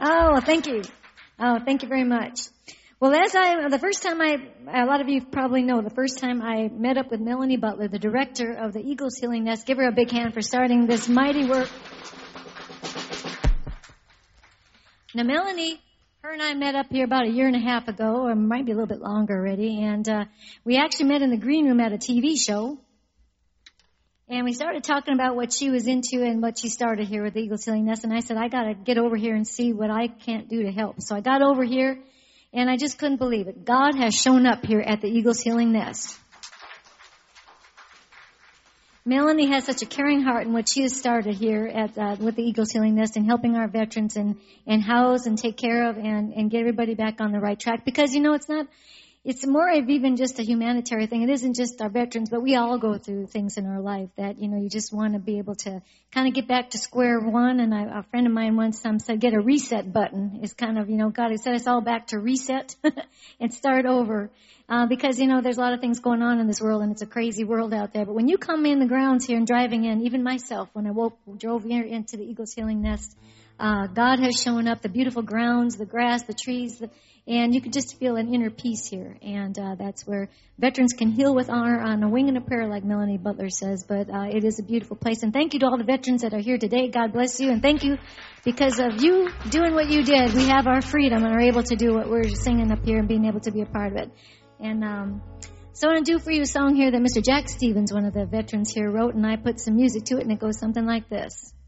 Oh, thank you. Oh, thank you very much. Well, the first time a lot of you probably know, the first time I met up with Melanie Butler, the director of the Eagles Healing Nest. Give her a big hand for starting this mighty work. Now, Melanie, her and I met up here about a year and a half ago, or might be a little bit longer already, and we actually met in the green room at a TV show. And we started talking about what she was into and what she started here with the Eagles Healing Nest. And I said, I got to get over here and see what I can't do to help. So I got over here, and I just couldn't believe it. God has shown up here at the Eagles Healing Nest. Melanie has such a caring heart in what she has started here with the Eagles Healing Nest and helping our veterans and house and take care of and get everybody back on the right track. Because, it's more of even just a humanitarian thing. It isn't just our veterans, but we all go through things in our life that, you just want to be able to kind of get back to square one. And a friend of mine once said, get a reset button. It's kind of, God has set us all back to reset and start over. Because, there's a lot of things going on in this world, and it's a crazy world out there. But when you come in the grounds here and driving in, even myself, when I drove here into the Eagles Healing Nest, God has shown up, the beautiful grounds, the grass, the trees, and you can just feel an inner peace here. And that's where veterans can heal with honor on a wing and a prayer, like Melanie Butler says. But it is a beautiful place. And thank you to all the veterans that are here today. God bless you. And thank you, because of you doing what you did, we have our freedom and are able to do what we're singing up here and being able to be a part of it. And so I'm going to do for you a song here that Mr. Jack Stevens, one of the veterans here, wrote. And I put some music to it, and it goes something like this.